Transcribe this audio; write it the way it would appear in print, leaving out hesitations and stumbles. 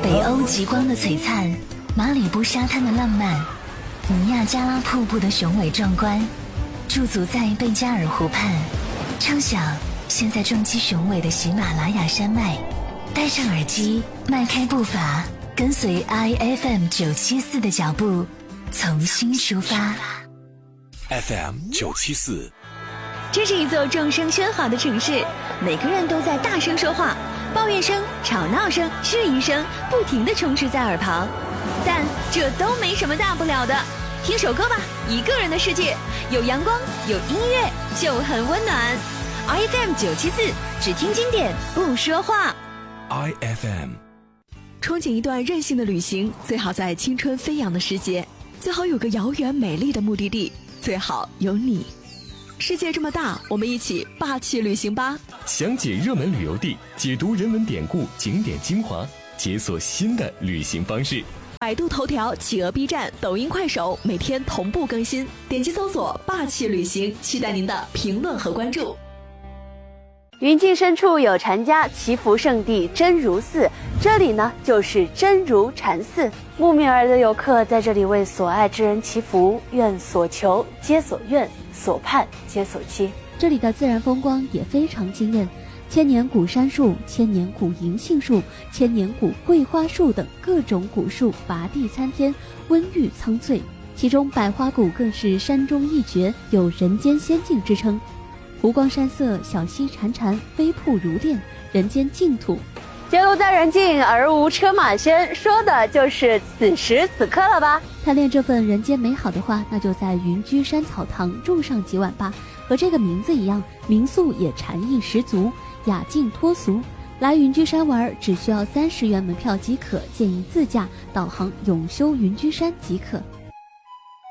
北欧极光的璀璨，马里布沙滩的浪漫，尼亚加拉瀑布的雄伟壮观，驻足在贝加尔湖畔，畅想现在撞击雄伟的喜马拉雅山脉。戴上耳机，迈开步伐，跟随 IFM 974的脚步，从新出发。 FM 974， 这是一座众声喧哗的城市，每个人都在大声说话，抱怨声、吵闹声、质疑声不停地充斥在耳旁，但这都没什么大不了的。听首歌吧，一个人的世界，有阳光，有音乐，就很温暖。IFM 974，只听经典，不说话。 IFM， 憧憬一段任性的旅行，最好在青春飞扬的时节，最好有个遥远美丽的目的地，最好有你。世界这么大，我们一起霸气旅行吧！ 详解热门旅游地，解读人文典故、景点精华，解锁新的旅行方式。 百度头条、企鹅 B 站、抖音、快手每天同步更新，点击搜索霸气旅行，期待您的评论和关注。 云境深处有禅家，祈福圣地真如寺，这里呢就是真如禅寺。慕名而来的游客在这里为所爱之人祈福，愿所求皆所愿，所盼皆所期。 这里的自然风光也非常惊艳，千年古杉树、千年古银杏树、千年古桂花树等各种古树拔地参天，温郁苍翠，其中百花谷更是山中一绝，有人间仙境之称。湖光山色，小溪潺潺，飞瀑如电，人间净土。 结庐在人境，而无车马喧，说的就是此时此刻了吧？ 贪恋这份人间美好的话，那就在云居山草堂住上几晚吧。和这个名字一样，民宿也禅意十足，雅静脱俗。来云居山玩只需要30元门票即可，建议自驾导航永修云居山即可。